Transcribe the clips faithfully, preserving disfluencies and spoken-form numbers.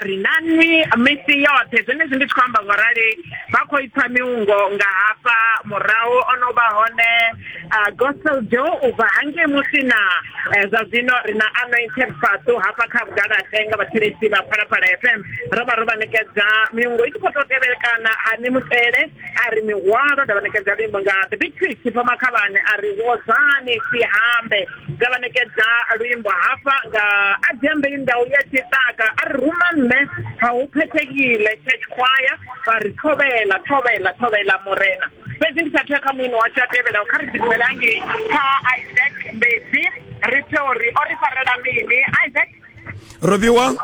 rinani misi yote zvine zvindi twamba varari vakoita miungo ngahapa murau onoba hone uh, gospel joe ubva hange musina uh, zvazvino rina anointed fatu hapa kabgara tenga vatiresi vaparapara F M roba roba nekedza miungo ichipototevekana ani mutere ari miwaro ndavanekedza rimbo nga the big twist pamakavane ari wozani sihambe ngavanekedza rimbo hapa nga ajembe indau yechitaka ari rumanne haupetekile church choir vari thobela thobela thobela morena bezindisateka mwini wachatevela ukaridikumelangi ka Isaac Mbezi ritori orifarela mini Isaac Robiwa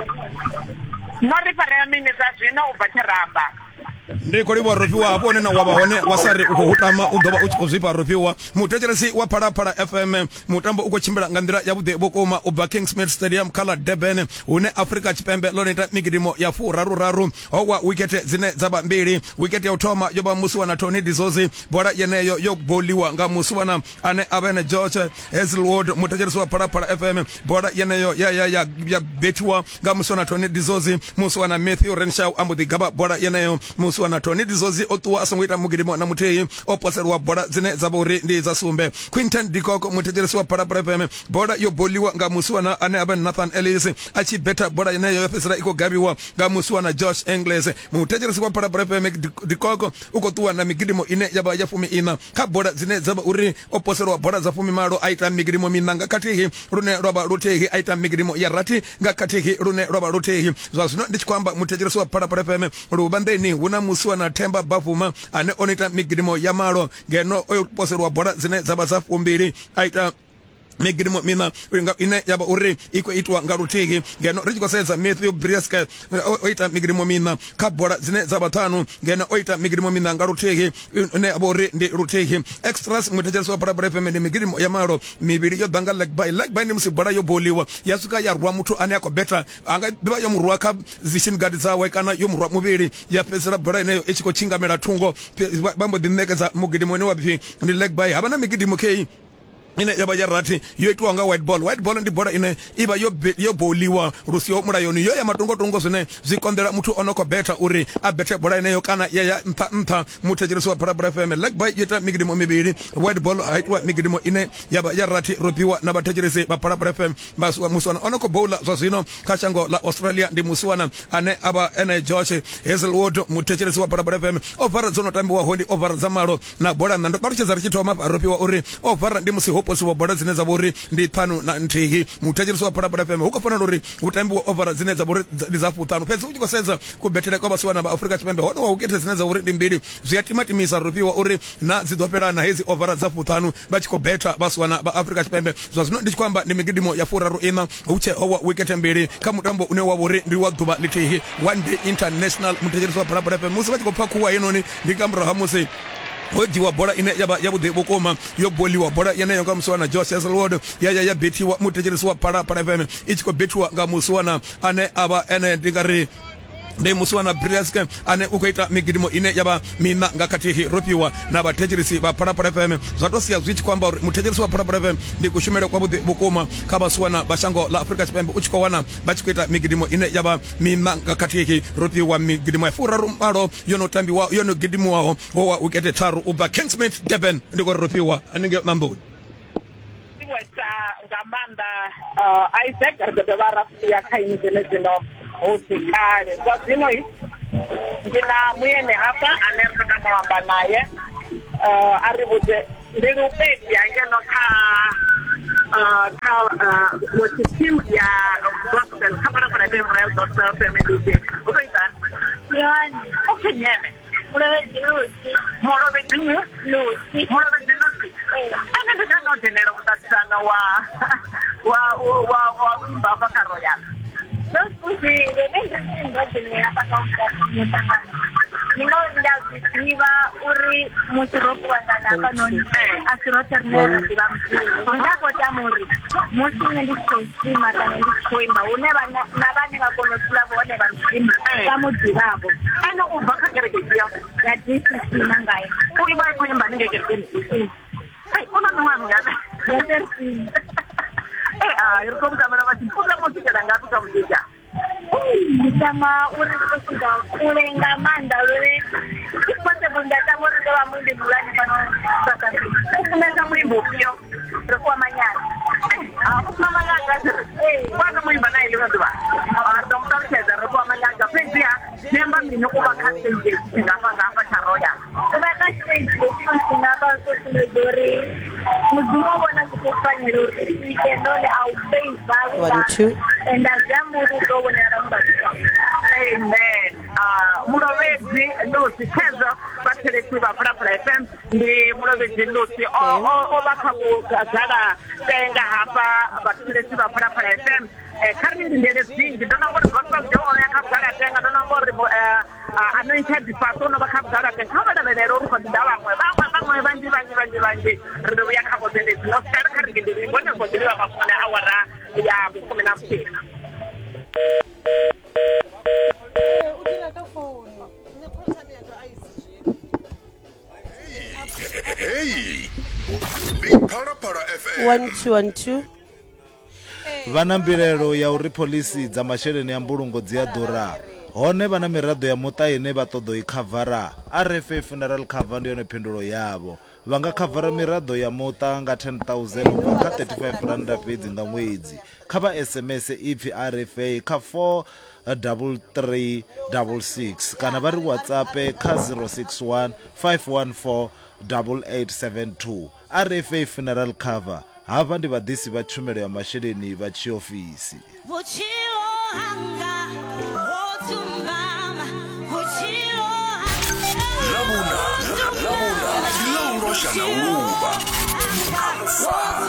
norifarela mini zvazvino ubva tiramba ndiko libo Robiwa hapo nena wabahone wasari uko hutama undoba uchikozipa Robiwa mutecheresi wa Parapara F M mutambo uko chimbira ngandira yabude bokoma uba Kingsmead Stadium kala Durban une Africa chipembe loneta migidimo ya fu raru raru owa wicket zine zaba mbili wicket ya utoma yoba musuwa na Tony Dizozi bora yeneyo yo boliwa nga musuwa na ane Abene George Hazelwood mutecheresi wa Parapara F M bora yeneyo ya ya ya, ya betua nga musuwa na Tony Dizozi musuwa na Matthew Renshaw ambudi gaba bora yeneyo musuwa na Tony Dizozi otuwa asongwita mugidimo na muteyi oposerwa bora zine zabori ndi zasumbe Quinton Dikoko mutecheresi wa Parapara F M bora yo boliwa nga musuwa na ane Abene Nathan Ellis achi beta bora yeneyo yafesera iko gabiwa nga musuwa na Josh Engles mutecheresi wa Parapara F M Dikoko uko tuwa na migidimo ine yaba yafumi ina ka bora zine zaba uri oposerwa bora zafumi malo aita migidimo minanga katihi rune roba rutehi aita migidimo ya rati nga katihi rune roba rutehi zwazino ndichikwamba mutecheresi wa Parapara F M rubandeni una musuwa na Temba Bavuma ane onita migidimo ya malo geno oposerwa bora zine zaba zafumbiri aita migidimo mina ine yaba uri iko itwa ngarutigi geno rijiko seza Matthew Brieska oita migidimo mina kabora zine zabatanu geno oita migidimo mina ngarutigi ne abori ndi rutigi extras mutecheresi wa Parapara F M ni migidimo ya maro mibiri yo danga like by like by nimsi bora yo boliwa yasuka ya rwa mutu ane yako beta anga biba yo murwa ka zishin gadi za wekana yo murwa mubiri ya pesera bora ine ichiko chinga mera tungo bambo dinekeza mugidimo ni wabi ni like by habana migidimo kei ine yaba yarati yo itu anga white ball white ball ndi bora ine iba yo yo boliwa rusio murayoni yo ya matungo tungo zine zikondera mutu onoko beta uri abete bora ine yo kana ya ya nta nta mutecheresi wa Parapara F M like by yeta migidimo mibiri white ball haitwa migidimo ine yaba yarati ropiwa na batecheresi ba Parapara F M baswa muswana onoko bowla zazino kachango la Australia ndi muswana ane aba ene George Hazelwood mutecheresi wa Parapara F M ovara zono tambiwa hondi ovara zamaro na bora nando barucheza richitoma ropiwa uri ovara ndi musi posi wa bora zineza bori ndi panu na ntihi mutecheresi wa Parapara F M ukafana lori utambi wa overa zineza bori ndizafu tano pesa uchiko senza kubetela kwa basiwana ba Africa chipembe hono wa ukete zineza bori ndimbili ziyatimati misa rupiwa uri na zidopera na hizi overa zafu tano bachiko beta basiwana ba Africa chipembe zwazino ndichikwamba ni migidimo ya furaru ina uche owa wikete mbili kama utambo une wa bori ndi wa duba litihi one day international mutecheresi wa Parapara F M musi bachiko pakuwa inoni ndikambra hamusi Odi wa bora ine yaba yabude bokoma yo boli wa bora yene yonga muswana Josh Hazelwood ya ya ya beti wa mutecheresi wa Parapara F M ichiko beti wa nga muswana ane aba ene digari de muswana Brieska ane ukoita migidimo ine yaba mina ngakatihi ropiwa na batecheresi ba Parapara F M zatosia zwichi kwamba mutecheresi wa Parapara F M ndi kushumira kwa bude bokoma kaba swana bashango la Africa chipembe uchiko wana bachikoita migidimo ine yaba mina ngakatihi ropiwa migidimo ya fura rumaro yono tambi wa yono gidimo wao wa ukete taru uba Kingsmead Durban ndiko ropiwa aninge mambo weta ngamanda uh, Isaac ardebara ya kaini zino usikale kwa zino hii ngina mwene hapa anereka mwamba naye uh, aribude ndirupeji angeno ka uh, ka uh, wachitimu ya gospel kama kuna demo ya gospel family uko itan yani okay nyeme Morobe Lucy Morobe Lucy Morobe Lucy ana ndika no dinero kutasana wa wa wa wa baba Karoya Lucy ndio ndio dinero hapa kwa Nino ndasiba uri musiropu wandana kanoni asiroternera dibamsi ndako tamuri musi ndikhosi mata ndikhoima une bana nabani bakono tulabo one bamsima tamudibabo ano ubaka kerekeya ya disi mangai uri bayi kunyimba ningekekeni hey ona nwangu yana merci eh ah irko kamera bati kula mosika ngapi kamujja nama uri kusuka kulenga manda uri kwate bunda tamu uri wa mundi mulani pano saka kumeza mwimbo pio kwa manyana ah kwa manyana eh kwa mwimbo na ile ndo ba ah ndo mtacheza kwa manyana pia nemba mino kwa kate nje ngapa ngapa charoya kwa kate nje ngapa kwa dori muduma wana kufanya lori ikendole au face One, two. and azamu ndo wana ramba. Amen. Ah, murovezi ndo sikezo batereki ba Parapara F M ndi murovezi ndo si o o bakabu kazara tenga hapa batereki ba Parapara F M eh karni ndele singi ndo ngoro gospel jo ona kapara tenga ndo ngoro eh anointed pastor no bakabara tenga kama da lero ko ndawa mwe ba ba mwe banji banji banji banji ndo ya kabo ndele no sar karni ndele mbona ko ndele ba kuna awara ya kumi na mbili. Hey, Big Parapara F M. One, two, one, two. Vana mbilelo ya uri polisi dza masheleni ya mbulungo dzi a ḓura hone vana miraḓo ya muṱa ine vha ṱoḓo i khavara R F A funeral cover ndi yone phindulo yavho vha nga khavara miraḓo ya muṱa nga ten thousand ubva kha thirty-five rand fhedzi nga ṅwedzi kha vha S M S ipfi R F A kha four double three double six kana vha ri WhatsApp kha zero six one five one four double eight seven two. R F A funeral cover hava ndi vhaḓisi vha tshumelo ya masheleni vha tshiofisi. Labuna, labuna, kilongo shana uba.